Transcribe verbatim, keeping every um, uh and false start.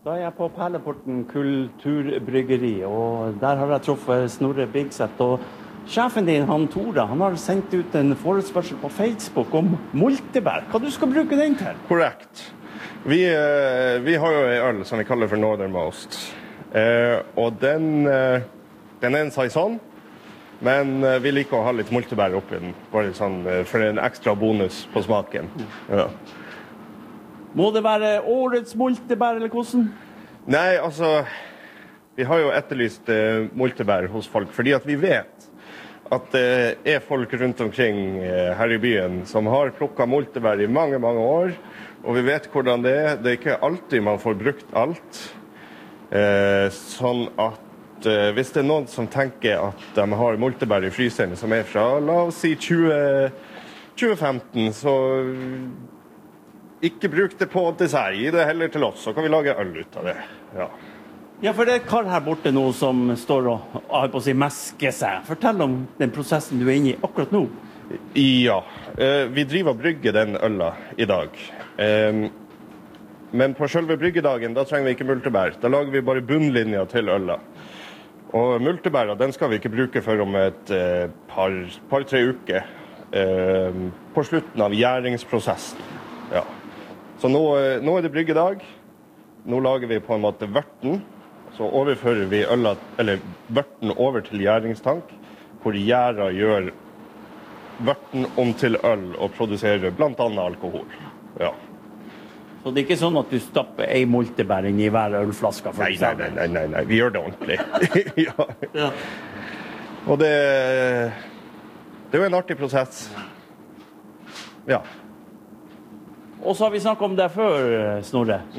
Da er jeg på Perleporten kulturbryggeri, og der har jeg truffet Snorre Bigseth. Og sjefen din, han Tore, han har sendt ut en forespørsel på Facebook om multebær. Hva du skal bruke den til? Korrekt. Vi, vi har jo en øl som vi kaller for Northernmost. Eh, og den, den er en saison, men vi liker å ha litt multebær oppi den, bare sånn for en ekstra bonus på smaken. Ja. Må det være årets multebær, eller hvordan? Nei, altså, vi har jo etterlyst eh, multebær hos folk, fordi at vi vet at det er folk rundt omkring eh, her i byen som har plukket multebær i mange, mange år, og vi vet hvordan det er. Det er ikke alltid man får brukt alt. Eh, sånn at eh, hvis det er noen som tenker at de har multebær i fryseren som er fra, la oss si tjue, tjue femten, så ikke bruk det på dessert, gi det heller til oss, så kan vi lage øl ut av det. Ja, ja for det er et kar her borte nå som står og har på å si meske seg. Fortell om den prosessen du er inne i akkurat nå. Ja, eh, vi driver og brygger den øla i dag. Eh, men på selve bryggedagen, da trenger vi ikke multebær. Da lager vi bare bunnlinja til øla. Og multebæra, den skal vi ikke bruke før om et eh, par, par, tre uker. Eh, på slutten av gjæringsprosessen. Ja. Så nå, nå er det bryggedag. Nå lager vi på en måte vørten. Så overfører vi øla, eller vørten over til gjæringstank, hvor gjæra gjør vørten om til øl og produserer blant annet alkohol. Ja. Så det er ikke sånn at du stapper ei multebær inn i hver ølflaske? For nei, nei, nei, nei, nei, vi gjør det ordentlig. Ja. Ja. Og det, det er jo en artig prosess. Ja. Og så har vi snakket om det før, Snorre.